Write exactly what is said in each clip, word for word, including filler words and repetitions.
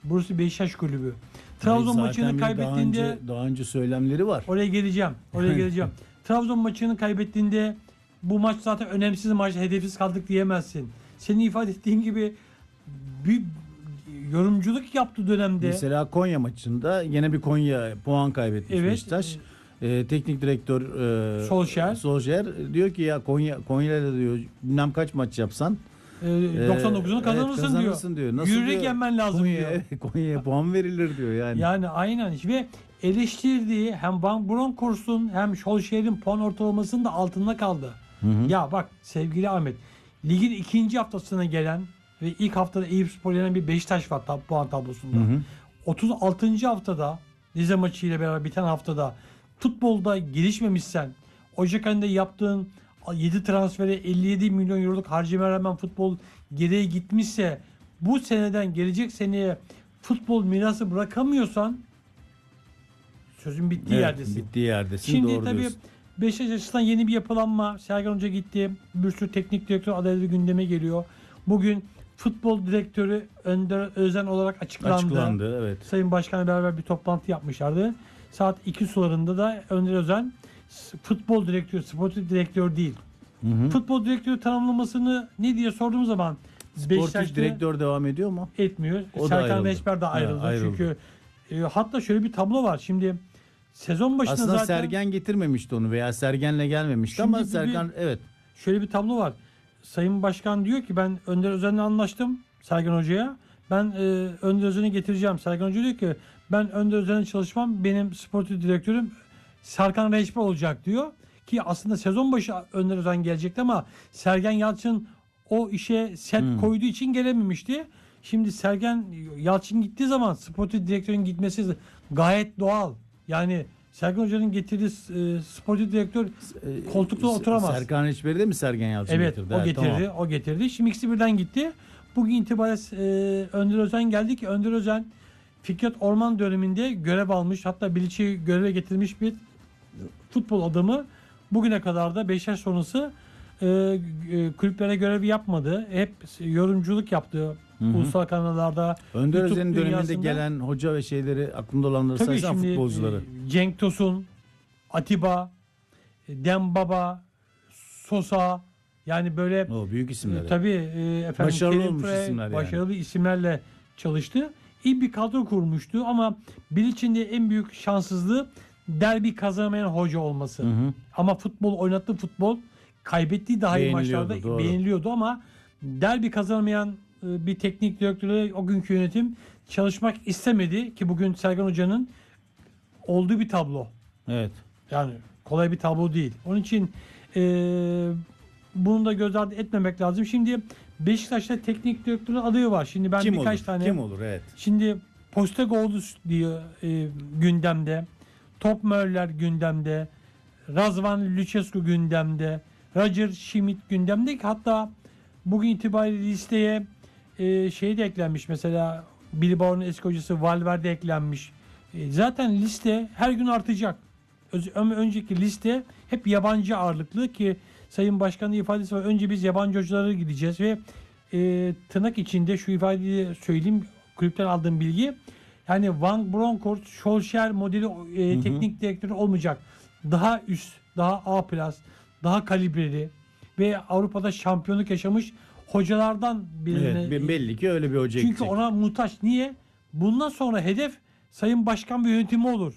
Burası Beşiktaş kulübü. Trabzon maçını kaybettiğinde daha önce, daha önce söylemleri var. Oraya geleceğim. Oraya geleceğim. Trabzon maçını kaybettiğinde bu maç zaten önemsiz maç, hedefsiz kaldık diyemezsin. Senin ifade ettiğin gibi bir yorumculuk yaptığı dönemde. Mesela Konya maçında yine bir Konya puan kaybetmiş evet, Beşiktaş. Ee, teknik direktör e, Solskjaer. Solskjaer diyor ki ya Konya Konya'da diyor bilmem kaç maç yapsan e, doksan dokuzunu kazanırsın, evet, kazanırsın diyor. diyor. Nasıl Yürürlük diyor? yenmen lazım Konya, diyor. Konya'ya puan verilir diyor yani. Yani aynen ve eleştirdiği hem Van Bronckhorst'un hem Solskjaer'in puan ortalamasının da altında kaldı. Hı hı. Ya bak sevgili Ahmet, ligin ikinci haftasına gelen ve ilk haftada Eyüpspor yenen bir Beşiktaş var tab- puan tablosunda. Hı hı. otuz altıncı haftada Rize maçı ile beraber biten haftada futbolda gelişmemişsen, Ocak ayında yaptığın yedi transfere elli yedi milyon euroluk harcamaya rağmen futbol geriye gitmişse, bu seneden gelecek seneye futbol mirası bırakamıyorsan sözün bittiği Evet, yerdesin. Bittiği yerdesin. Şimdi doğru tabii diyorsun. Beşiktaş açısından yeni bir yapılanma. Sergen Hoca gitti. Bir sürü teknik direktör adayları gündeme geliyor. Bugün futbol direktörü Önder Özen olarak açıklandı. Açıklandı, evet. Sayın Başkan'la beraber bir toplantı yapmışlardı. Saat iki sularında da Önder Özen futbol direktörü, sportif direktör değil. Hı hı. Futbol direktörü tanımlamasını ne diye sorduğum zaman Sportif direktör devam ediyor mu? etmiyor. O da Serkan ayrıldı. Reçber de ayrıldı. Ha, ayrıldı. Çünkü e, hatta şöyle bir tablo var. Şimdi sezon başında Aslında zaten Sergen getirmemişti onu veya Sergen'le gelmemişti Şimdi ama bir- Sergen evet. şöyle bir tablo var. Sayın Başkan diyor ki ben Önder Özen'le anlaştım Sergen Hoca'ya. Ben e, Önder Özen'i getireceğim. Sergen Hoca diyor ki ben Önder Özen'le çalışmam, benim sportif direktörüm Serkan Reçber olacak diyor. Ki aslında sezon başı Önder Özen gelecekti ama Sergen Yalçın o işe set Hmm. koyduğu için gelememişti. Şimdi Sergen Yalçın gittiği zaman sportif direktörün gitmesi gayet doğal. Yani Sergen Hoca'nın getirdiği e, sportif direktör koltukta oturamaz. Serkan Reçber'i de mi Sergen Yalçın Evet, getirdi? o Evet, getirdi. tamam. O getirdi. Şimdi ikisi birden gitti. Bugün itibariyle e, Önder Özen geldi ki Önder Özen Fikret Orman döneminde görev almış, hatta Bilic'i göreve getirmiş bir futbol adamı. Bugüne kadar da Beşiktaş sonrası e, e, kulüplere görev yapmadı. Hep yorumculuk yaptı. Hı hı. Ulusal kanallarda. Önder YouTube Özen'in döneminde dünyasında. gelen hoca ve şeyleri aklımda olanları Tabii saysan şimdi futbolcuları. e, Cenk Tosun, Atiba, e, Dembaba, Sosa, yani böyle O büyük isimler. e, tabii e, efendim Başarılı Kerim olmuş Frey, isimler yani. başarılı isimlerle çalıştı. İyi bir kadro kurmuştu ama Bilic'in de en büyük şanssızlığı derbi kazanamayan hoca olması. Hı hı. Ama futbol oynattığı futbol kaybettiği daha iyi Beğeniliyordu, maçlarda doğru. beğeniliyordu ama derbi kazanamayan e, bir teknik direktörle o günkü yönetim çalışmak istemedi ki bugün Sergen Hoca'nın olduğu bir tablo. Evet. Yani kolay bir tablo değil. Onun için e, bunu da göz ardı etmemek lazım. Şimdi Beşiktaş'ta teknik direktörün adayı var. Şimdi ben Kim birkaç olur? tane Kim olur? Evet. Şimdi Postecoglou diyor e, gündemde. Top Möller gündemde. Razvan Lucescu gündemde. Roger Schmidt gündemde. Hatta bugün itibariyle listeye e, şey de eklenmiş. Mesela Bilbao'nun eski hocası Valverde eklenmiş. E, zaten liste her gün artacak. Öz, önceki liste hep yabancı ağırlıklı ki Sayın Başkan'ın ifadesi var. Önce biz yabancı hocalara gideceğiz ve e, tırnak içinde şu ifadeyi söyleyeyim. Kulüpten aldığım bilgi. Yani Van Bronckhorst, Solskjaer modeli e, Hı hı. teknik direktörü olmayacak. Daha üst, daha A plus, daha kalibreli ve Avrupa'da şampiyonluk yaşamış hocalardan birine. Evet, belli ki öyle bir hoca Çünkü gidecek. ona muhtaç. Niye? Bundan sonra hedef Sayın Başkan ve yönetimi olur.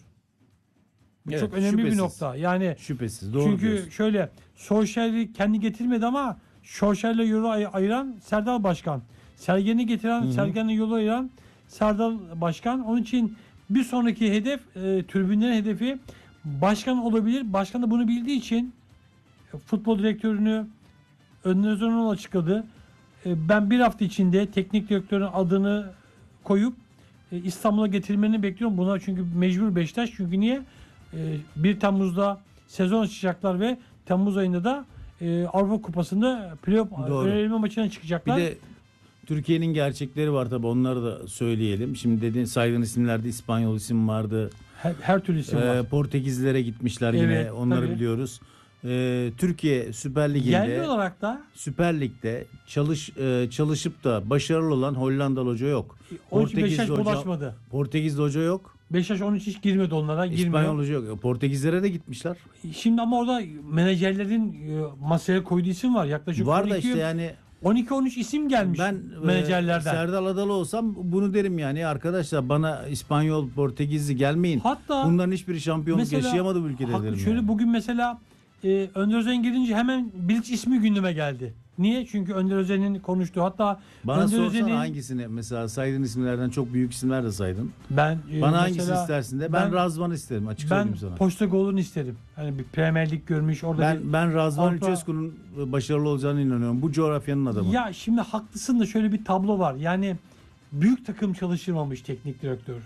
Bu Evet, çok önemli şüphesiz. bir nokta. Yani Şüphesiz. Doğru çünkü diyorsun. şöyle Solskjaer'i kendi getirmedi ama Solskjaer'le yolu ay- ayıran Serdar Başkan. Sergen'i getiren, Hı hı. Sergen'le yolu ayıran Serdar Başkan. Onun için bir sonraki hedef, e, tribünlerin hedefi başkan olabilir. Başkan da bunu bildiği için e, futbol direktörünü Önder Özen'e açıkladı. E, ben bir hafta içinde teknik direktörün adını koyup e, İstanbul'a getirmeni bekliyorum. Buna çünkü mecbur Beşiktaş. Çünkü niye? E, bir Temmuz'da sezon açacaklar ve Temmuz ayında da e, Avrupa Kupası'nda playoff Doğru. eleme maçına çıkacaklar. Bir de Türkiye'nin gerçekleri var tabii, onları da söyleyelim. Şimdi dediğin saydığın isimlerde İspanyol isim vardı. her, her türlü isim Ee, var. Portekizlilere gitmişler yine, Evet, onları tabii. biliyoruz. e, Türkiye Süper Yerli Ligi'nde olarak da Süper Lig'de çalış e, çalışıp da başarılı olan Hollandalı hoca yok. on iki Beşiktaş Portekizli hoca, bulaşmadı. Portekizli hoca yok. Beşiktaş on üç hiç girmedi onlara. Girmiyor. İspanyol hoca yok. Portekizlere de gitmişler. Şimdi ama orada menajerlerin e, masaya koyduğu isim var. Yaklaşık Var da on iki işte yani on iki on üç isim gelmiş ben menajerlerden. e, Serdal Adalı olsam bunu derim yani arkadaşlar bana İspanyol, Portekizli gelmeyin. Hatta Bunların hiçbiri şampiyonluk mesela, yaşayamadı bu ülkede haklı, derim. şöyle yani. bugün mesela e, Önder Özen girince hemen Bilic ismi gündeme geldi. Niye? Çünkü Önder Özen'in konuştuğu, hatta Bana Önder sorsana Özen'in, hangisini, mesela saydığın isimlerden çok büyük isimler de saydın. ben e, Bana mesela, hangisini istersin de ben, ben- Razvan isterim açık ben söyleyeyim sana. Postecoglou'nu isterim. Hani bir Premier Lig görmüş orada Ben bir, ben Razvan Avrupa- Lucescu'nun başarılı olacağına inanıyorum. Bu coğrafyanın adamı. ya şimdi haklısın da şöyle bir tablo var. Yani büyük takım çalıştırmamış teknik direktör.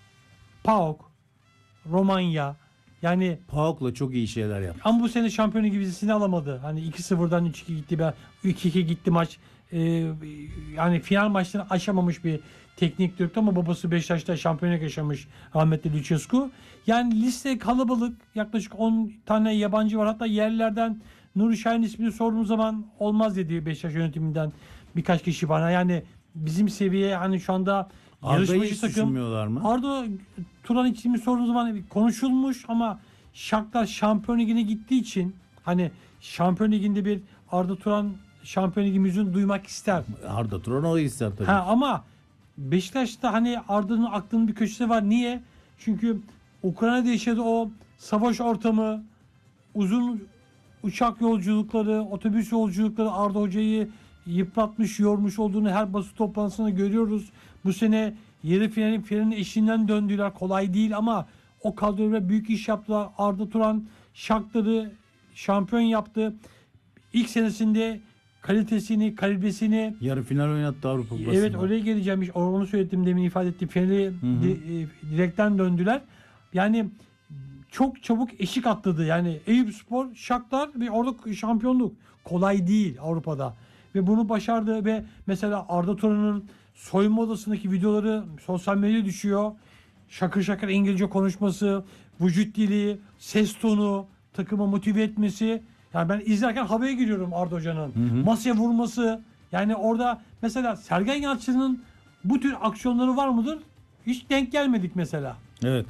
PAOK, Romanya, yani PAOK'la çok iyi şeyler yaptı. ama bu sene Şampiyonlar Ligi vizesini alamadı. Hani iki sıfırdan üç iki gitti, be iki iki gitti maç. Ee, yani final maçlarını aşamamış bir teknik direktör ama babası Beşiktaş'ta şampiyonluk yaşamış rahmetli Lucescu. Yani liste kalabalık. Yaklaşık on tane yabancı var. Hatta yerlilerden Nuri Şahin ismini sorduğum zaman olmaz dedi Beşiktaş yönetiminden birkaç kişi bana. Yani bizim seviye hani şu anda Arda'yı yarışmacı hiç takım. düşünmüyorlar mı? Arda Turan ismini sorduğum zaman konuşulmuş ama Shakhtar Şampiyon Ligi'ne gittiği için hani Şampiyon Ligi'nde bir Arda Turan Şampiyon Ligi müziğini duymak ister. Arda Turan o ister tabii. Ha, ama Beşiktaş'ta hani Arda'nın aklının bir köşesi var. Niye? Çünkü Ukrayna'da yaşadığı o savaş ortamı, uzun uçak yolculukları, otobüs yolculukları Arda Hoca'yı yıpratmış, yormuş olduğunu her basın toplantısında görüyoruz. Bu sene yarı finalin finalin eşiğinden döndüler. Kolay değil ama o kadroyla büyük iş yaptılar. Arda Turan Shakhtar'ı şampiyon yaptı. İlk senesinde kalitesini, kalibresini, Yarı final oynattı Avrupa Kupası'nda. evet oraya geleceğim. İşte onu söyledim, demin ifade ettim. Finali di- e, direkten döndüler. Yani çok çabuk eşik atladı. Yani Eyüpspor, Shakhtar ve orada şampiyonluk kolay değil Avrupa'da. Ve bunu başardı ve mesela Arda Turan'ın soyunma odasındaki videoları sosyal medyaya düşüyor. Şakır şakır İngilizce konuşması, vücut dili, ses tonu, takımı motive etmesi. Yani ben izlerken havaya giriyorum Arda Hoca'nın. Masaya vurması. Yani orada mesela Sergen Yalçın'ın bu tür aksiyonları var mıdır? Hiç denk gelmedik mesela. Evet.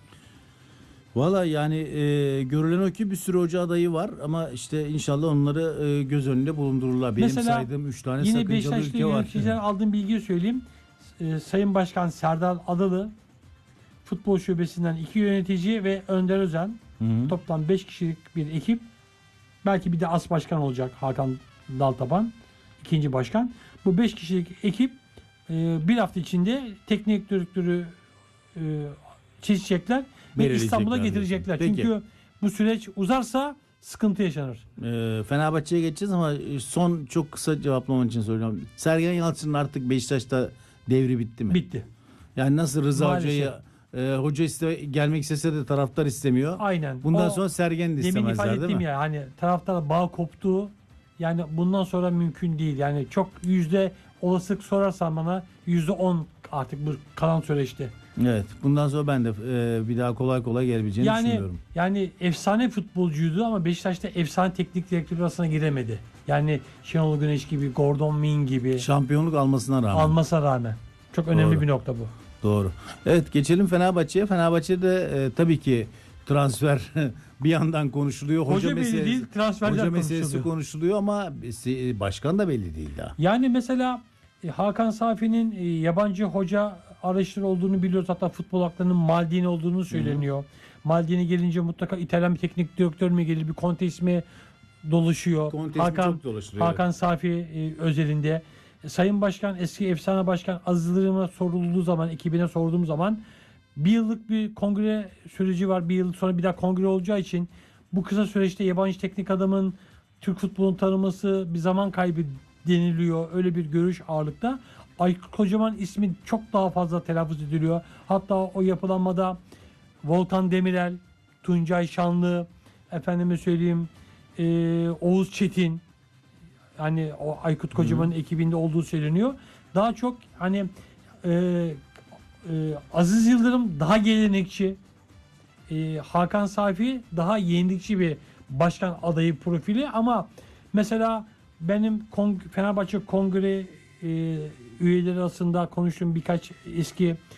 Valla yani e, görülen o ki bir sürü hoca adayı var ama işte inşallah onları e, göz önünde bulundururlar. Benim Mesela saydığım üç tane Yine sakıncalı Beşiktaş'ta ülke var. yöneticilerden aldığım bilgiyi söyleyeyim. Ee, Sayın Başkan Serdar Adalı, futbol şubesinden iki yönetici ve Önder Özen, Hı hı. toplam beş kişilik bir ekip. Belki bir de as başkan olacak Hakan Daltaban, ikinci başkan. Bu beş kişilik ekip e, bir hafta içinde teknik direktörü e, çizecekler ve Belirleyecekler İstanbul'a diyorsun. getirecekler. Peki. Çünkü bu süreç uzarsa sıkıntı yaşanır. E, Fenerbahçe'ye geçeceğiz ama son çok kısa cevaplaman için söylüyorum. Sergen Yalçın'ın artık Beşiktaş'ta devri bitti mi? Bitti. Yani nasıl Rıza Maalesef. Hoca'yı e, hoca iste, gelmek istese de taraftar istemiyor. Aynen. Bundan O- sonra Sergen de Demin ifade istemezler değil ettim mi? ya, hani taraftar bağ koptu. Yani bundan sonra mümkün değil. Yani çok yüzde olasılık sorarsan bana yüzde on artık bu kalan süreçte. Evet. Bundan sonra ben de e, bir daha kolay kolay gelebileceğini Yani düşünmüyorum. yani efsane futbolcuydu ama Beşiktaş'ta efsane teknik direktör arasına giremedi. Yani Şenol Güneş gibi, Gordon Wing gibi Şampiyonluk almasına rağmen. almasına rağmen. Çok önemli Doğru. bir nokta bu. Doğru. Evet, geçelim Fenerbahçe'ye. Fenerbahçe'de e, tabii ki transfer bir yandan konuşuluyor. Hoca, Hoca belli meselesi, değil, transferler hoca meselesi konuşuluyor. konuşuluyor ama e, başkan da belli değil daha. Yani mesela e, Hakan Safi'nin e, yabancı hoca araştırı olduğunu biliyoruz. Hatta futbol haklarının Maldini olduğunu söyleniyor. Maldini gelince mutlaka İtalyan bir teknik direktör mü gelir, bir Conte ismi dolaşıyor. Conte ismi Hakan, çok dolaşılıyor, Hakan Safi e, özelinde. E, Sayın Başkan, eski efsane başkan Aziz Yıldırım'a sorulduğu zaman, ekibine sorduğum zaman bir yıllık bir kongre süreci var. Bir yıl sonra bir daha kongre olacağı için bu kısa süreçte yabancı teknik adamın Türk futbolunu tanıması bir zaman kaybı deniliyor. Öyle bir görüş ağırlıkta. Aykut Kocaman ismi çok daha fazla telaffuz ediliyor. Hatta o yapılanmada Volkan Demirel, Tuncay Şanlı, efendime söyleyeyim e, Oğuz Çetin, hani o Aykut Kocaman'ın ekibinde olduğu söyleniyor. Daha çok hani e, e, Aziz Yıldırım daha gelenekçi, e, Hakan Safi daha yenilikçi bir başkan adayı profili ama mesela benim Kong- Fenerbahçe Kongre e, üyeleri arasında konuştuğum birkaç eski